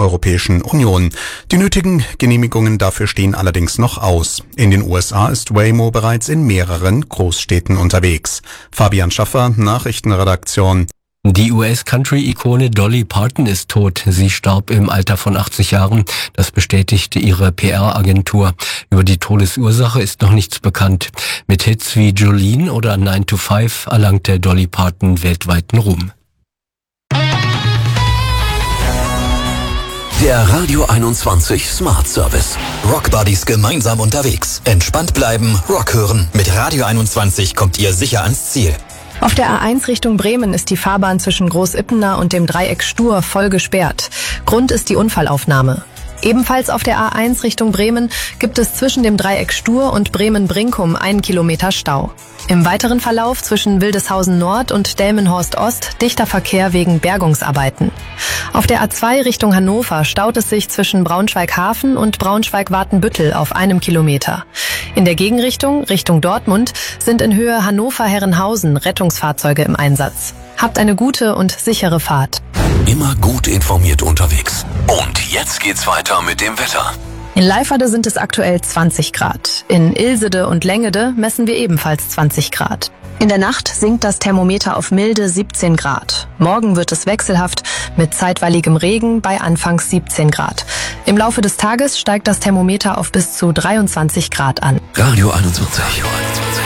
Europäischen Union. Die nötigen Genehmigungen dafür stehen allerdings noch aus. In den USA ist Waymo bereits in mehreren Großstädten unterwegs. Fabian Schaffer, Nachrichtenredaktion. Die US-Country-Ikone Dolly Parton ist tot. Sie starb im Alter von 80 Jahren. Das bestätigte ihre PR-Agentur. Über die Todesursache ist noch nichts bekannt. Mit Hits wie Jolene oder 9 to 5 erlangte Dolly Parton weltweiten Ruhm. Der Radio 21 Smart Service. Rock Buddies gemeinsam unterwegs. Entspannt bleiben, Rock hören. Mit Radio 21 kommt ihr sicher ans Ziel. Auf der A1 Richtung Bremen ist die Fahrbahn zwischen Groß-Ippener und dem Dreieck Stur voll gesperrt. Grund ist die Unfallaufnahme. Ebenfalls auf der A1 Richtung Bremen gibt es zwischen dem Dreieck Stur und Bremen-Brinkum 1 Kilometer Stau. Im weiteren Verlauf zwischen Wildeshausen Nord und Delmenhorst Ost dichter Verkehr wegen Bergungsarbeiten. Auf der A2 Richtung Hannover staut es sich zwischen Braunschweig-Hafen und Braunschweig-Watenbüttel auf 1 Kilometer. In der Gegenrichtung, Richtung Dortmund, sind in Höhe Hannover-Herrenhausen Rettungsfahrzeuge im Einsatz. Habt eine gute und sichere Fahrt. Immer gut informiert unterwegs. Und jetzt geht's weiter mit dem Wetter. In Leiferde sind es aktuell 20 Grad. In Ilsede und Längede messen wir ebenfalls 20 Grad. In der Nacht sinkt das Thermometer auf milde 17 Grad. Morgen wird es wechselhaft mit zeitweiligem Regen bei anfangs 17 Grad. Im Laufe des Tages steigt das Thermometer auf bis zu 23 Grad an. Radio 21.